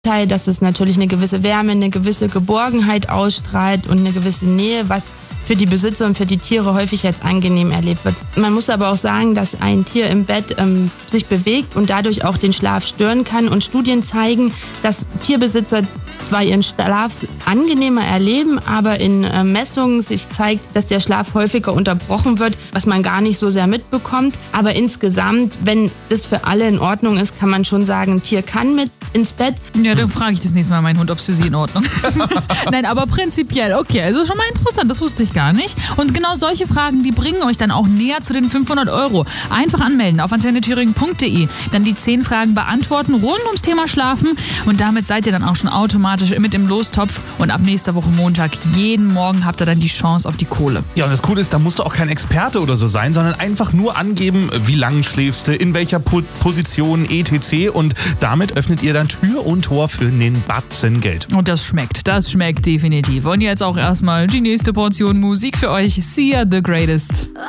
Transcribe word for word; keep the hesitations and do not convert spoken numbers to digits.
dass es natürlich eine gewisse Wärme, eine gewisse Geborgenheit ausstrahlt und eine gewisse Nähe, was für die Besitzer und für die Tiere häufig als angenehm erlebt wird. Man muss aber auch sagen, dass ein Tier im Bett ähm, sich bewegt und dadurch auch den Schlaf stören kann. Und Studien zeigen, dass Tierbesitzer zwar ihren Schlaf angenehmer erleben, aber in äh, Messungen sich zeigt, dass der Schlaf häufiger unterbrochen wird, was man gar nicht so sehr mitbekommt. Aber insgesamt, wenn das für alle in Ordnung ist, kann man schon sagen, ein Tier kann mit ins Bett. Ja, dann frage ich das nächste Mal meinen Hund, ob es für sie in Ordnung ist. Nein, aber prinzipiell, okay, also schon mal interessant, das wusste ich gar nicht. Und genau solche Fragen, die bringen euch dann auch näher zu den fünfhundert Euro. Einfach anmelden auf antenne thüringen punkt de, dann die zehn Fragen beantworten rund ums Thema Schlafen und damit seid ihr dann auch schon automatisch mit im Lostopf und ab nächster Woche Montag, jeden Morgen habt ihr dann die Chance auf die Kohle. Ja, und das Coole ist, da musst du auch kein Experte oder so sein, sondern einfach nur angeben, wie lang schläfst du, in welcher po- Position, et cetera. Und damit öffnet ihr dann Tür und Tor für einen Batzen Geld. Und das schmeckt, das schmeckt definitiv. Und jetzt auch erstmal die nächste Portion Musik für euch. Sia the Greatest.